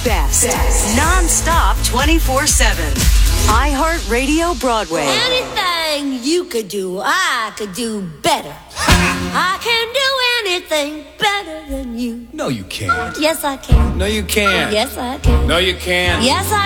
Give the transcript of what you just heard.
best. Non-stop 24/7. iHeartRadio Broadway. Anything you could do, I could do better. I can do anything better than you. No, you can't. Yes, I can. No, you can't. Yes, I can. No, you can't. Yes, I